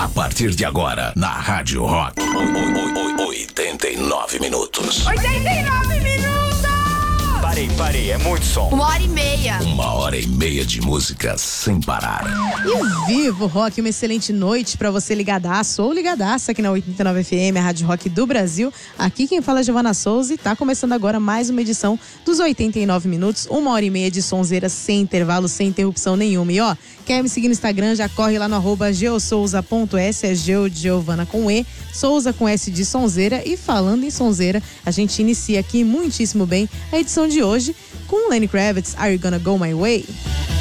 A partir de agora, na Rádio Rock, 89 minutos. 89 minutos! Parei, é muito som. 1h30. 1h30 de música sem parar. E Vivo Rock, uma excelente noite pra você ligadaço ou ligadaça aqui na 89 FM, a Rádio Rock do Brasil. Aqui quem fala é Giovana Souza e tá começando agora mais uma edição dos 89 minutos, 1h30 de sonzeira sem intervalo, sem interrupção nenhuma. E ó, quer me seguir no Instagram, já corre lá no @geosouza.s, é Geo de Giovana com E, Souza com S de sonzeira. E falando em sonzeira, a gente inicia aqui muitíssimo bem a edição de hoje com Lenny Kravitz, Are You Gonna Go My Way?